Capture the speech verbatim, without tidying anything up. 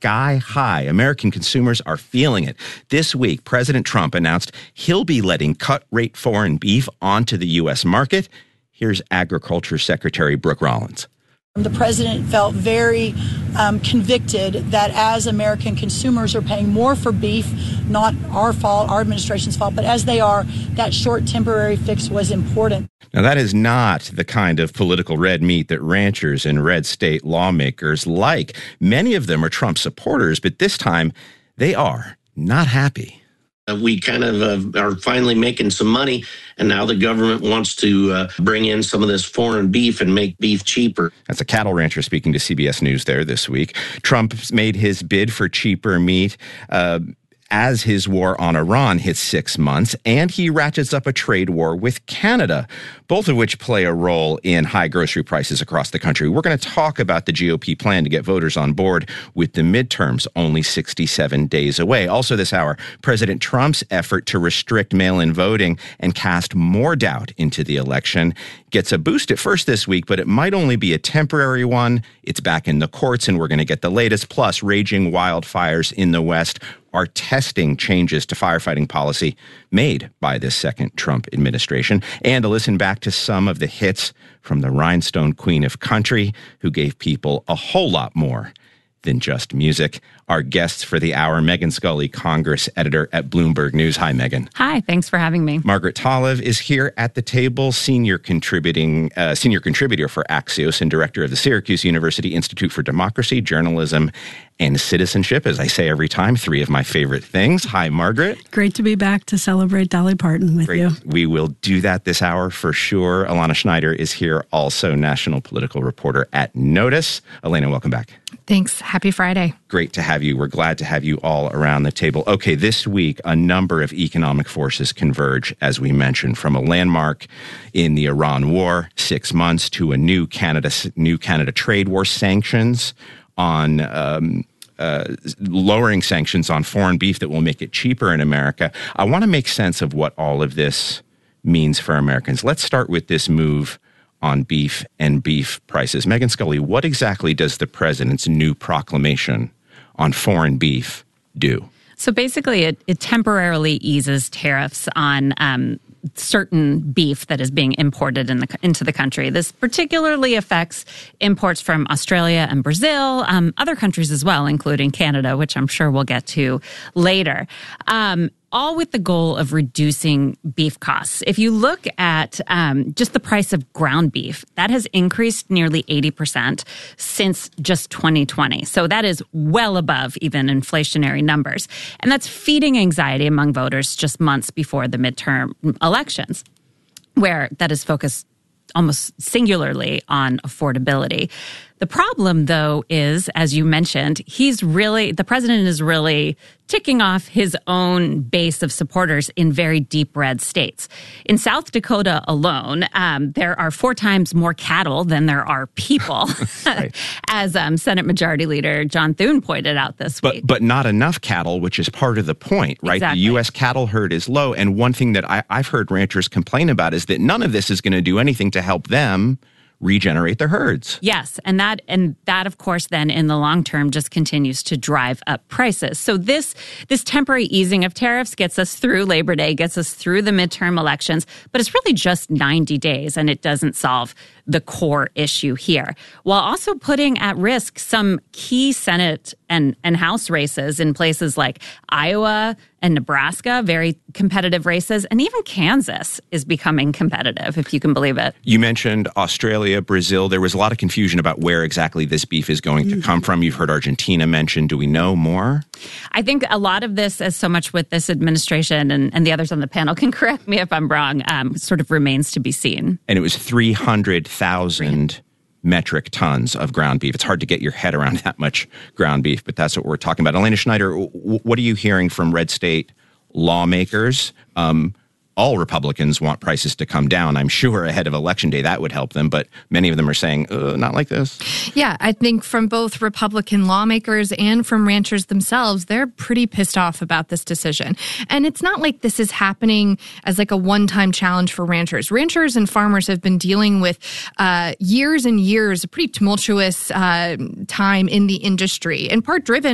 sky high. American consumers are feeling it. This week, President Trump announced he'll be letting cut-rate foreign beef onto the U S market. Here's Agriculture Secretary Brooke Rollins. The president felt very um, convicted that as American consumers are paying more for beef, not our fault, our administration's fault, but as they are, that short temporary fix was important. Now, that is not the kind of political red meat that ranchers and red state lawmakers like. Many of them are Trump supporters, but this time they are not happy. Uh, we kind of uh, are finally making some money, and now the government wants to uh, bring in some of this foreign beef and make beef cheaper. That's a cattle rancher speaking to C B S News there this week. Trump made his bid for cheaper meat uh, as his war on Iran hits six months, and he ratchets up a trade war with Canada, both of which play a role in high grocery prices across the country. We're going to talk about the G O P plan to get voters on board with the midterms only sixty-seven days away. Also this hour, President Trump's effort to restrict mail-in voting and cast more doubt into the election gets a boost at first this week, but it might only be a temporary one. It's back in the courts, and we're going to get the latest. Plus, raging wildfires in the West are testing changes to firefighting policy made by this second Trump administration, and to listen back to some of the hits from the rhinestone queen of country, who gave people a whole lot more than just music. Our guests for the hour, Megan Scully, Congress editor at Bloomberg News. Hi, Megan. Hi, thanks for having me. Margaret Talev is here at the table, senior contributing uh, senior contributor for Axios and director of the Syracuse University Institute for Democracy, Journalism, and Citizenship. As I say every time, three of my favorite things. Hi, Margaret. Great to be back to celebrate Dolly Parton with Great. you. We will do that this hour for sure. Alana Schneider is here, also national political reporter at Notice. Elena, welcome back. Thanks. Happy Friday. Great to have you. We're glad to have you all around the table. Okay, this week, a number of economic forces converge, as we mentioned, from a landmark in the Iran war, six months, to a new Canada, new Canada trade war, sanctions on um, uh, lowering sanctions on foreign beef that will make it cheaper in America. I want to make sense of what all of this means for Americans. Let's start with this move on beef and beef prices. Megan Scully, what exactly does the president's new proclamation on foreign beef do? So basically, it, it temporarily eases tariffs on um, certain beef that is being imported in the, into the country. This particularly affects imports from Australia and Brazil, um, other countries as well, including Canada, which I'm sure we'll get to later. Um, all with the goal of reducing beef costs. If you look at um, just the price of ground beef, that has increased nearly eighty percent since just twenty twenty. So that is well above even inflationary numbers. And that's feeding anxiety among voters just months before the midterm elections, where that is focused almost singularly on affordability. The problem, though, is, as you mentioned, he's really, the president is really ticking off his own base of supporters in very deep red states. In South Dakota alone, um, there are four times more cattle than there are people, right. as um, Senate Majority Leader John Thune pointed out this but, week. But not enough cattle, which is part of the point, right? Exactly. The U S cattle herd is low. And one thing that I, I've heard ranchers complain about is that none of this is going to do anything to help them regenerate their herds. Yes, and that and that of course then in the long term just continues to drive up prices. So this this temporary easing of tariffs gets us through Labor Day, gets us through the midterm elections, but it's really just ninety days and it doesn't solve the core issue here, while also putting at risk some key Senate and, and House races in places like Iowa and Nebraska, very competitive races, and even Kansas is becoming competitive, if you can believe it. You mentioned Australia, Brazil. There was a lot of confusion about where exactly this beef is going to come from. You've heard Argentina mentioned. Do we know more? I think a lot of this, as so much with this administration, and, and the others on the panel can correct me if I'm wrong, um, sort of remains to be seen. And it was three hundred thousand metric tons of ground beef. It's hard to get your head around that much ground beef, but that's what we're talking about. Elena Schneider, w- what are you hearing from red state lawmakers? Um, all Republicans want prices to come down. I'm sure ahead of Election Day that would help them, but many of them are saying, uh, not like this. Yeah, I think from both Republican lawmakers and from ranchers themselves, they're pretty pissed off about this decision. And it's not like this is happening as like a one-time challenge for ranchers. Ranchers and farmers have been dealing with uh, years and years, a pretty tumultuous uh, time in the industry, in part driven